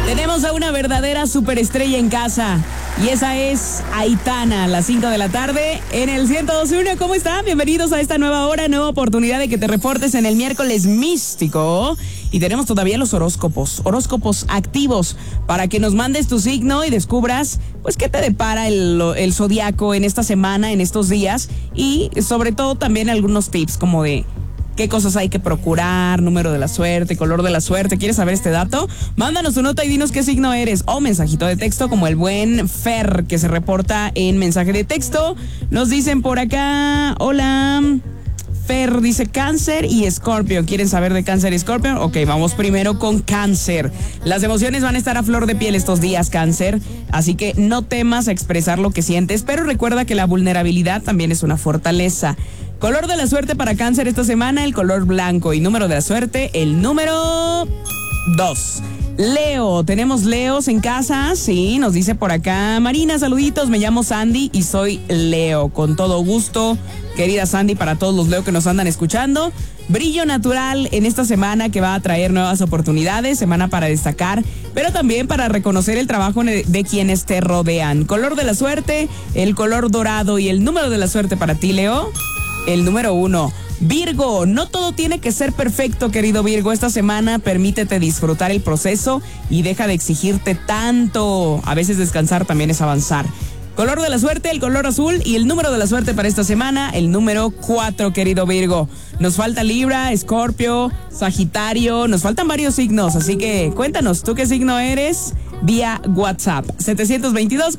Tenemos a una verdadera superestrella en casa y esa es Aitana, a las 5 de la tarde en el 102.1. ¿Cómo están? Bienvenidos a esta nueva hora, nueva oportunidad de que te reportes en el miércoles místico. Y tenemos todavía los horóscopos activos para que nos mandes tu signo y descubras pues qué te depara el zodiaco en esta semana, en estos días, y sobre todo también algunos tips como de qué cosas hay que procurar, número de la suerte, color de la suerte. ¿Quieres saber este dato? Mándanos tu nota y dinos qué signo eres. O mensajito de texto como el buen Fer que se reporta en mensaje de texto. Nos dicen por acá, hola, Fer dice Cáncer y Escorpio. ¿Quieren saber de Cáncer y Escorpio? Ok, vamos primero con Cáncer. Las emociones van a estar a flor de piel estos días, Cáncer. Así que no temas a expresar lo que sientes, pero recuerda que la vulnerabilidad también es una fortaleza. Color de la suerte para Cáncer esta semana, el color blanco. Y número de la suerte, el número 2. Leo, tenemos Leos en casa, sí, nos dice por acá Marina, saluditos, me llamo Sandy y soy Leo. Con todo gusto, querida Sandy, para todos los Leo que nos andan escuchando. Brillo natural en esta semana que va a traer nuevas oportunidades, semana para destacar, pero también para reconocer el trabajo de quienes te rodean. Color de la suerte, el color dorado y el número de la suerte para ti, Leo, el número 1. Virgo, no todo tiene que ser perfecto, querido Virgo. Esta semana permítete disfrutar el proceso y deja de exigirte tanto. A veces descansar también es avanzar. Color de la suerte, el color azul y el número de la suerte para esta semana, el número 4, querido Virgo. Nos falta Libra, Escorpio, Sagitario, nos faltan varios signos, así que cuéntanos, ¿tú qué signo eres? Vía WhatsApp,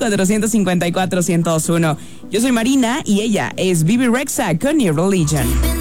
722-454-1021. Yo soy Marina y ella es Bibi Rexha con New Religion.